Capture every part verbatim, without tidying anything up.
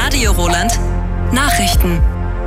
Radio Roland Nachrichten.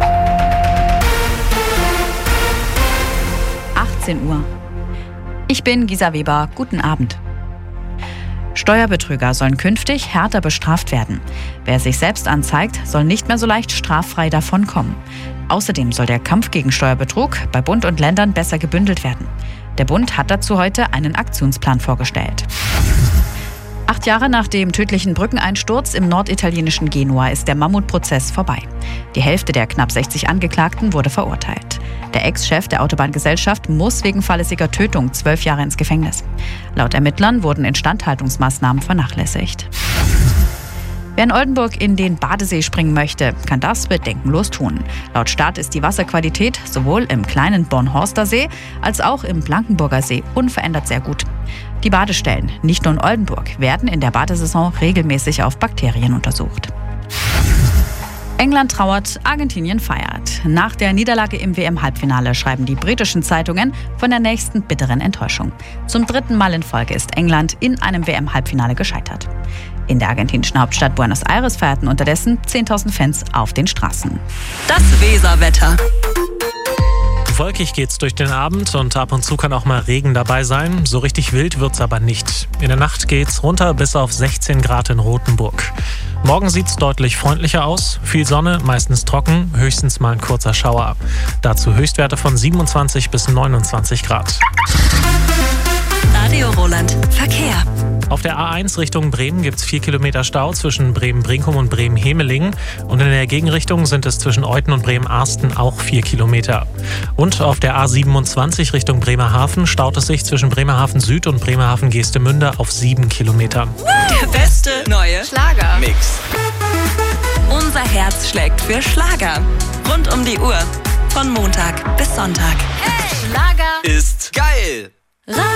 achtzehn Uhr. Ich bin Gisa Weber. Guten Abend. Steuerbetrüger sollen künftig härter bestraft werden. Wer sich selbst anzeigt, soll nicht mehr so leicht straffrei davonkommen. Außerdem soll der Kampf gegen Steuerbetrug bei Bund und Ländern besser gebündelt werden. Der Bund hat dazu heute einen Aktionsplan vorgestellt. Acht Jahre nach dem tödlichen Brückeneinsturz im norditalienischen Genua ist der Mammutprozess vorbei. Die Hälfte der knapp sechzig Angeklagten wurde verurteilt. Der Ex-Chef der Autobahngesellschaft muss wegen fahrlässiger Tötung zwölf Jahre ins Gefängnis. Laut Ermittlern wurden Instandhaltungsmaßnahmen vernachlässigt. Wer in Oldenburg in den Badesee springen möchte, kann das bedenkenlos tun. Laut Staat ist die Wasserqualität sowohl im kleinen Bornhorster See als auch im Blankenburger See unverändert sehr gut. Die Badestellen, nicht nur in Oldenburg, werden in der Badesaison regelmäßig auf Bakterien untersucht. England trauert, Argentinien feiert. Nach der Niederlage im W M-Halbfinale schreiben die britischen Zeitungen von der nächsten bitteren Enttäuschung. Zum dritten Mal in Folge ist England in einem W M-Halbfinale gescheitert. In der argentinischen Hauptstadt Buenos Aires feierten unterdessen zehntausend Fans auf den Straßen. Das Weserwetter. Wolkig geht's durch den Abend und ab und zu kann auch mal Regen dabei sein. So richtig wild wird's aber nicht. In der Nacht geht's runter bis auf sechzehn Grad in Rothenburg. Morgen sieht's deutlich freundlicher aus. Viel Sonne, meistens trocken, höchstens mal ein kurzer Schauer. Dazu Höchstwerte von siebenundzwanzig bis neunundzwanzig Grad. Radio Roland Verkehr. Auf der A eins Richtung Bremen gibt es vier Kilometer Stau zwischen Bremen-Brinkum und Bremen-Hemelingen. Und in der Gegenrichtung sind es zwischen Euthen und Bremen-Arsten auch vier Kilometer. Und auf der A siebenundzwanzig Richtung Bremerhaven staut es sich zwischen Bremerhaven Süd und Bremerhaven Geestemünde auf sieben Kilometer. Der beste neue Schlager. Mix. Unser Herz schlägt für Schlager. Rund um die Uhr. Von Montag bis Sonntag. Hey, Schlager Ist geil!